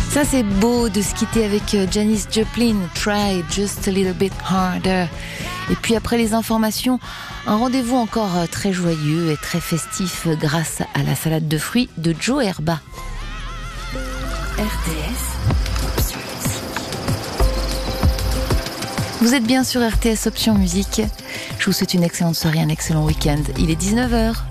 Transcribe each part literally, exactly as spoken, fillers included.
Ça c'est beau de se quitter avec Janis Joplin, Try Just a Little Bit Harder. Et puis après les informations, un rendez-vous encore très joyeux et très festif grâce à la salade de fruits de Joe Herba. R T S. Vous êtes bien sur R T S Option Musique. Je vous souhaite une excellente soirée, un excellent week-end. Il est dix-neuf heures.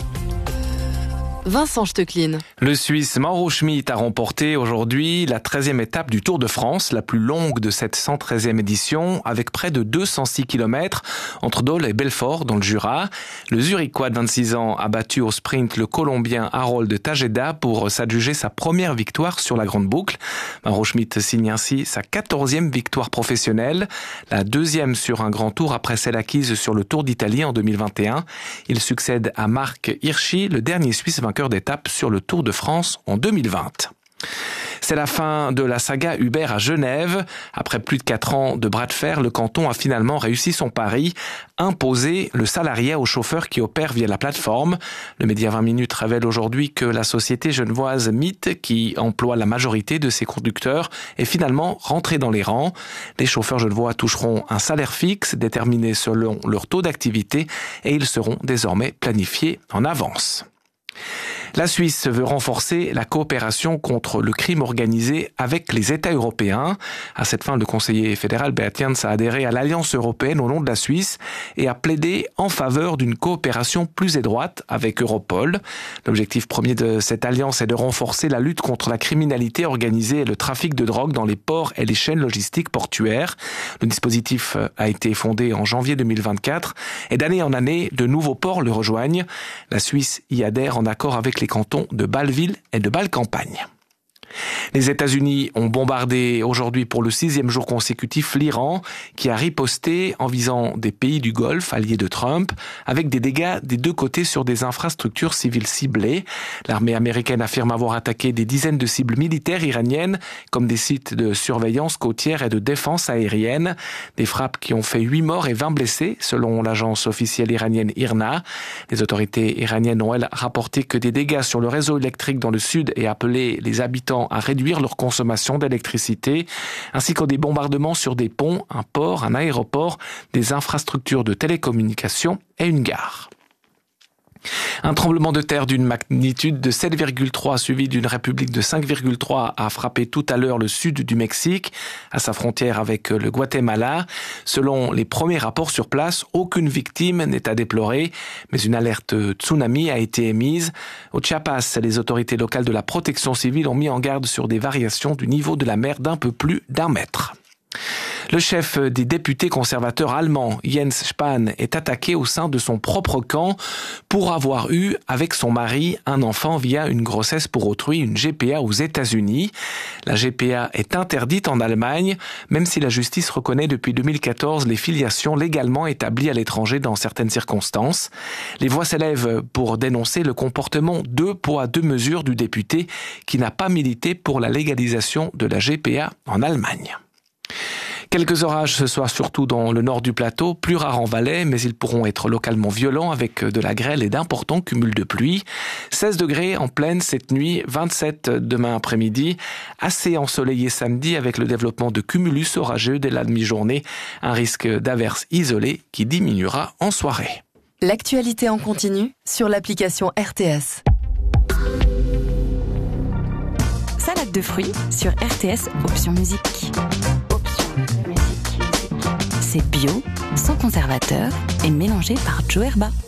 Vincent Stecklin. Le Suisse Mauro Schmid a remporté aujourd'hui la treizième étape du Tour de France, la plus longue de cette cent treizième édition, avec près de deux cent six kilomètres entre Dole et Belfort dans le Jura. Le Zurichois de vingt-six ans a battu au sprint le Colombien Harold Tejeda pour s'adjuger sa première victoire sur la Grande Boucle. Mauro Schmid signe ainsi sa quatorzième victoire professionnelle, la deuxième sur un grand tour après celle acquise sur le Tour d'Italie en deux mille vingt et un. Il succède à Marc Hirschi, le dernier Suisse vainqueur d'étape sur le Tour de France en deux mille vingt. C'est la fin de la saga Uber à Genève. Après plus de quatre ans de bras de fer, le canton a finalement réussi son pari, imposer le salariat aux chauffeurs qui opèrent via la plateforme. Le média vingt minutes révèle aujourd'hui que la société genevoise Mythe, qui emploie la majorité de ses conducteurs, est finalement rentrée dans les rangs. Les chauffeurs genevois toucheront un salaire fixe déterminé selon leur taux d'activité et ils seront désormais planifiés en avance. La Suisse veut renforcer la coopération contre le crime organisé avec les États européens. À cette fin, le conseiller fédéral Beat Jens a adhéré à l'Alliance européenne au nom de la Suisse et a plaidé en faveur d'une coopération plus étroite avec Europol. L'objectif premier de cette alliance est de renforcer la lutte contre la criminalité organisée et le trafic de drogue dans les ports et les chaînes logistiques portuaires. Le dispositif a été fondé en janvier deux mille vingt-quatre et d'année en année, de nouveaux ports le rejoignent. La Suisse y adhère en accord avec les cantons de Bâle-Ville et de Bâle-Campagne. Les États-Unis ont bombardé aujourd'hui pour le sixième jour consécutif l'Iran, qui a riposté en visant des pays du Golfe, alliés de Trump, avec des dégâts des deux côtés sur des infrastructures civiles ciblées. L'armée américaine affirme avoir attaqué des dizaines de cibles militaires iraniennes, comme des sites de surveillance côtière et de défense aérienne. Des frappes qui ont fait huit morts et vingt blessés, selon l'agence officielle iranienne I R N A. Les autorités iraniennes ont, elles, rapporté que des dégâts sur le réseau électrique dans le sud et appelé les habitants à réduire leur consommation d'électricité, ainsi que des bombardements sur des ponts, un port, un aéroport, des infrastructures de télécommunications et une gare. Un tremblement de terre d'une magnitude de sept virgule trois suivi d'une république de cinq virgule trois a frappé tout à l'heure le sud du Mexique, à sa frontière avec le Guatemala. Selon les premiers rapports sur place, aucune victime n'est à déplorer, mais une alerte tsunami a été émise. Au Chiapas, les autorités locales de la protection civile ont mis en garde sur des variations du niveau de la mer d'un peu plus d'un mètre. Le chef des députés conservateurs allemands, Jens Spahn, est attaqué au sein de son propre camp pour avoir eu, avec son mari, un enfant via une grossesse pour autrui, une G P A aux États-Unis. La G P A est interdite en Allemagne, même si la justice reconnaît depuis deux mille quatorze les filiations légalement établies à l'étranger dans certaines circonstances. Les voix s'élèvent pour dénoncer le comportement deux poids deux mesures du député qui n'a pas milité pour la légalisation de la G P A en Allemagne. Quelques orages ce soir, surtout dans le nord du plateau, plus rares en Valais, mais ils pourront être localement violents avec de la grêle et d'importants cumuls de pluie. seize degrés en pleine cette nuit, vingt-sept demain après-midi. Assez ensoleillé samedi avec le développement de cumulus orageux dès la demi-journée. Un risque d'averses isolées qui diminuera en soirée. L'actualité en continu sur l'application R T S. Salade de fruits sur R T S Option Musique. C'est bio, sans conservateur et mélangé par Joe Herba.